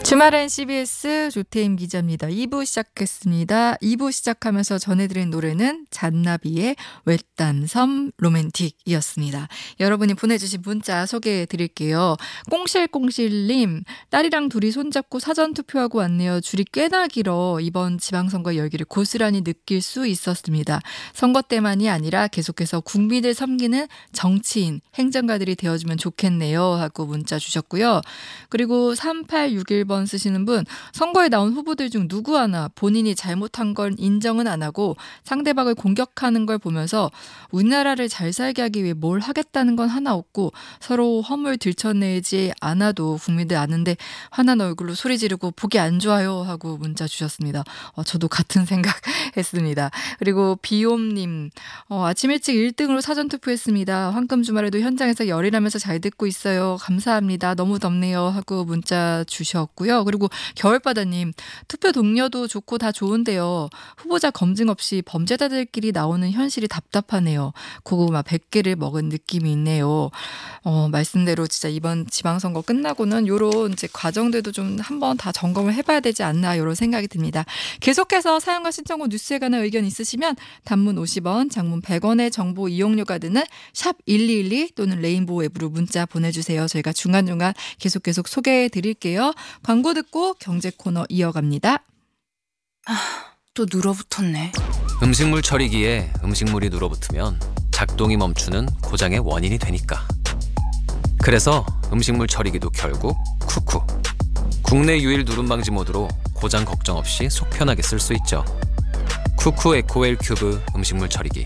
주말엔 CBS 조태임 기자입니다. 2부 시작했습니다. 2부 시작하면서 전해드린 노래는 잔나비의 외딴섬 로맨틱이었습니다. 여러분이 보내주신 문자 소개해드릴게요. 꽁실꽁실님, 딸이랑 둘이 손잡고 사전투표하고 왔네요. 줄이 꽤나 길어 이번 지방선거 열기를 고스란히 느낄 수 있었습니다. 선거 때만이 아니라 계속해서 국민을 섬기는 정치인, 행정가들이 되어주면 좋겠네요 하고 문자 주셨고요. 그리고 3861번 쓰시는 분, 선거에 나온 후보들 중 누구 하나 본인이 잘못한 건 인정은 안 하고 상대방을 공격하는 걸 보면서 우리나라를 잘 살게 하기 위해 뭘 하겠다는 건 하나 없고 서로 허물 들춰내지 않아도 국민들 아는데 화난 얼굴로 소리 지르고 보기 안 좋아요 하고 문자 주셨습니다. 저도 같은 생각 했습니다. 그리고 비옴님, 아침 일찍 1등으로 사전투표했습니다. 황금 주말에도 현장에서 열일하면서 잘 듣고 있어요. 감사합니다. 너무 덥네요 하고 문자 주셨고요. 그리고 겨울바다님, 투표 동료도 좋고 다 좋은데요. 후보자 검증 없이 범죄자들끼리 나오는 현실이 답답하네요. 고구마 100개를 먹은 느낌이 있네요. 말씀대로 진짜 이번 지방선거 끝나고는 요런 이제 과정들도 좀 한번 다 점검을 해봐야 되지 않나 이런 생각이 듭니다. 계속해서 사연과 신청곡 뉴스에 관한 의견 있으시면 단문 50원, 장문 100원의 정보 이용료가 드는 샵 1212 또는 레인보우 앱으로 문자 보내주세요. 저희가 중간중간 계속 소개해 드릴게요. 광고 듣고 경제 코너 이어갑니다. 또 눌어붙었네. 음식물 처리기에 음식물이 눌어붙으면 작동이 멈추는 고장의 원인이 되니까. 그래서 음식물 처리기도 결국 쿠쿠. 국내 유일 누름 방지 모드로 고장 걱정 없이 속 편하게 쓸 수 있죠. 쿠쿠 에코웰 큐브 음식물 처리기.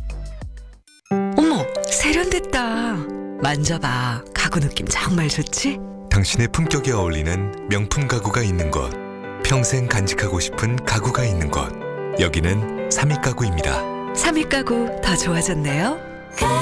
어머, 세련됐다. 만져봐. 가구 느낌 정말 좋지? 당신의 품격에 어울리는 명품 가구가 있는 곳, 평생 간직하고 싶은 가구가 있는 곳, 여기는 삼익가구입니다. 삼익가구 더 좋아졌네요.